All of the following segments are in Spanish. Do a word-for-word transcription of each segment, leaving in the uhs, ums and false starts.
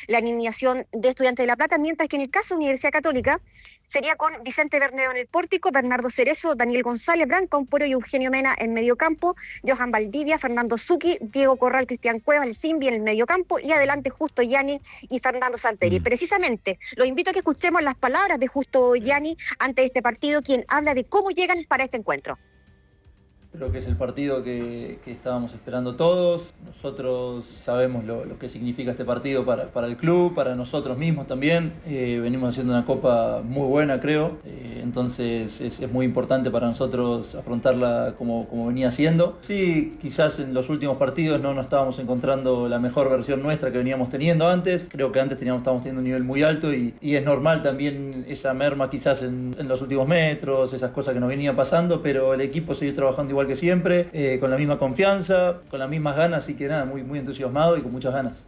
la alineación de Estudiantes de La Plata, mientras que en el caso de Universidad Católica sería con Vicente Bernedo en el pórtico, Bernardo Cerezo, Daniel González, Branco Ampuero y Eugenio Mena en medio campo, Johan Valdivia, Fernando Zucchi, Diego Corral, Cristian Cuevas, el Simbi en el medio campo y adelante Justo Gianni y Fernando Santeri. Mm. Precisamente, los invito a que escuchemos las palabras de Justo Gianni ante este partido, quien habla de cómo llegan para este encuentro. Creo que es el partido que, que estábamos esperando todos. Nosotros sabemos lo, lo que significa este partido para, para el club, para nosotros mismos también. Eh, venimos haciendo una copa muy buena, creo. Eh, entonces es, es muy importante para nosotros afrontarla como, como venía siendo. Sí, quizás en los últimos partidos no nos estábamos encontrando la mejor versión nuestra que veníamos teniendo antes. Creo que antes teníamos, estábamos teniendo un nivel muy alto y, y es normal también esa merma quizás en, en los últimos metros, esas cosas que nos venían pasando, pero el equipo sigue trabajando igual que siempre, eh, con la misma confianza, con las mismas ganas, así que nada, muy, muy entusiasmado y con muchas ganas.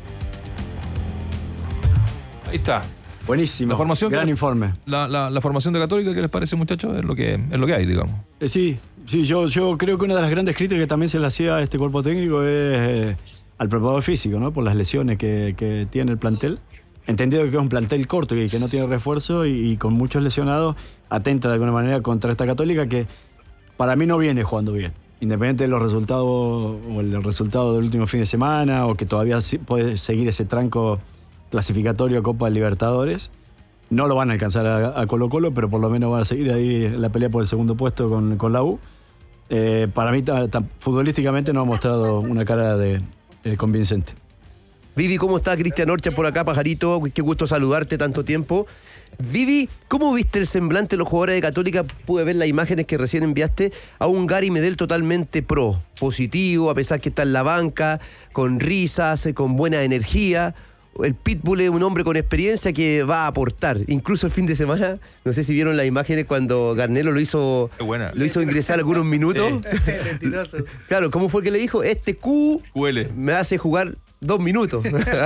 Ahí está. Buenísimo, la formación gran que, informe. La, la, la formación de Católica, ¿qué les parece, muchachos? Es lo que, es lo que hay, digamos. Eh, sí, sí yo, yo creo que una de las grandes críticas que también se le hacía a este cuerpo técnico es eh, al preparador físico, ¿no? Por las lesiones que, que tiene el plantel. Entendido que es un plantel corto y que no tiene refuerzo y, y con muchos lesionados, atenta de alguna manera contra esta Católica que para mí no viene jugando bien, independiente de los resultados o el resultado del último fin de semana o que todavía puede seguir ese tranco clasificatorio a Copa Libertadores. No lo van a alcanzar a, a Colo Colo, pero por lo menos van a seguir ahí en la pelea por el segundo puesto con, con la U. Eh, para mí, ta, ta, futbolísticamente no ha mostrado una cara de, de convincente. Vivi, ¿cómo está? Cristian Orcha por acá, pajarito. Qué gusto saludarte tanto tiempo. Vivi, ¿cómo viste el semblante de los jugadores de Católica? Pude ver las imágenes que recién enviaste a un Gary Medel totalmente pro, positivo, a pesar que está en la banca, con risas, con buena energía. El Pitbull es un hombre con experiencia que va a aportar. Incluso el fin de semana, no sé si vieron las imágenes cuando Garnelo lo hizo, lo hizo ingresar algunos minutos. Sí. Claro, ¿cómo fue que le dijo? Este Q Huele. me hace jugar dos minutos.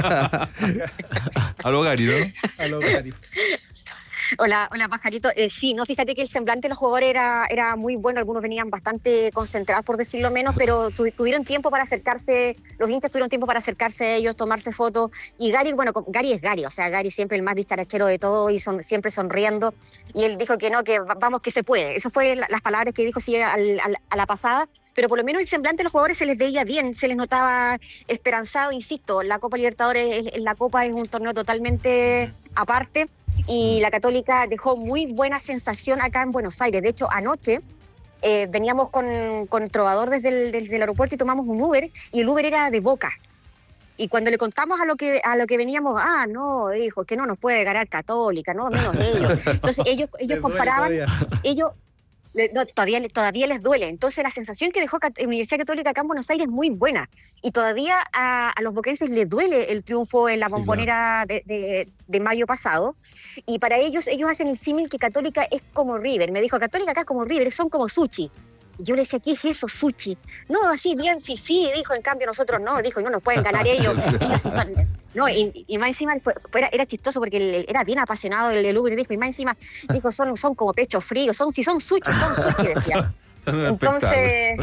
A lo Gary, ¿no? A lo Gary. Hola, hola Pajarito. Eh, sí, no, fíjate que el semblante de los jugadores era, era muy bueno, algunos venían bastante concentrados, por decirlo menos, pero tu, tuvieron tiempo para acercarse, los hinchas tuvieron tiempo para acercarse a ellos, tomarse fotos, y Gary, bueno, Gary es Gary, o sea, Gary siempre el más dicharachero de todo y son, siempre sonriendo, y él dijo que no, que vamos, que se puede. Eso fue la, las palabras que dijo sí, al, al, a la pasada, pero por lo menos el semblante de los jugadores se les veía bien, se les notaba esperanzado, insisto, la Copa Libertadores, la Copa es un torneo totalmente aparte, y la Católica dejó muy buena sensación acá en Buenos Aires. De hecho, anoche eh, veníamos con, con el Trovador desde el, desde el aeropuerto y tomamos un Uber, y el Uber era de Boca. Y cuando le contamos a lo que a lo que veníamos, ah, no, dijo, que no nos puede ganar Católica, no, menos ellos. Entonces ellos, ellos comparaban, ellos... No, todavía, todavía les duele. Entonces la sensación que dejó la Universidad Católica acá en Buenos Aires es muy buena. Y todavía a, a los boquenses les duele el triunfo en la Bombonera sí, claro. de, de, de mayo pasado. Y para ellos, ellos hacen el símil que Católica es como River. Me dijo, Católica acá es como River, son como sushi. Y yo le decía, ¿qué es eso, sushi? No, así bien, sí, sí, dijo, en cambio nosotros no, dijo, no nos pueden ganar ellos. ellos sí son... No, y, y más encima era, era chistoso porque el, era bien apasionado el, el Uber, y dijo, y más encima dijo, son, son como pecho frío, son, si son sushi, son sushi, decía. Entonces,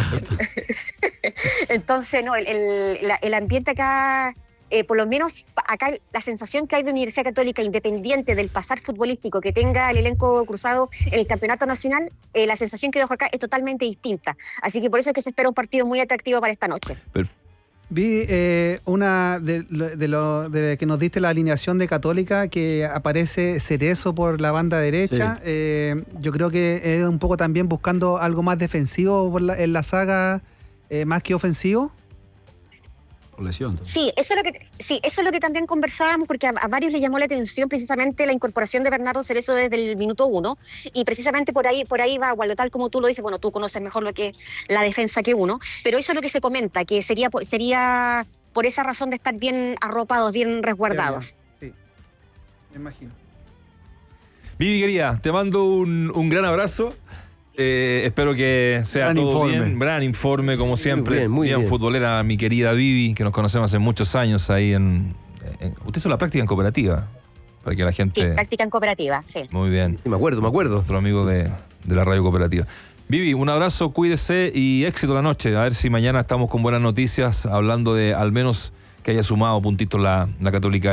entonces no, el, el, el ambiente acá, eh, por lo menos acá la sensación que hay de Universidad Católica, independiente del pasar futbolístico que tenga el elenco cruzado en el campeonato nacional, eh, la sensación que dejo acá es totalmente distinta. Así que por eso es que se espera un partido muy atractivo para esta noche. Perfecto. Vi eh, una de, de, lo, de que nos diste la alineación de Católica, que aparece Cerezo por la banda derecha. Sí. Eh, yo creo que es un poco también buscando algo más defensivo por la, en la saga, eh, más que ofensivo. Por lesión. Sí, eso es lo que, sí, eso es lo que también conversábamos, porque a, a varios les llamó la atención precisamente la incorporación de Bernardo Cerezo desde el minuto uno, y precisamente por ahí, por ahí va, Waldo, tal como tú lo dices, bueno, tú conoces mejor lo que es la defensa que uno, pero eso es lo que se comenta, que sería, sería por esa razón de estar bien arropados, bien resguardados. Sí, me imagino. Vivi, querida, te mando un, un gran abrazo. Eh, espero que sea gran todo informe. bien, gran informe como siempre, muy bien, muy bien, bien. futbolera mi querida Vivi, que nos conocemos hace muchos años ahí en, en usted hizo la práctica en cooperativa, para que la gente... Sí, práctica en cooperativa, sí. Muy bien. Sí, me acuerdo, me acuerdo. Otro amigo de, de la radio cooperativa. Vivi, un abrazo, cuídese y éxito la noche, a ver si mañana estamos con buenas noticias, hablando de al menos que haya sumado puntitos la, la Católica.